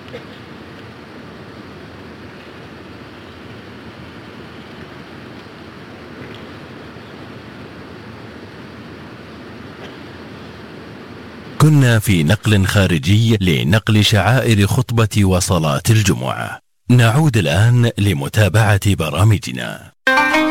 كنا في نقل خارجي لنقل شعائر خطبة وصلاة الجمعة. نعود الآن لمتابعة برامجنا.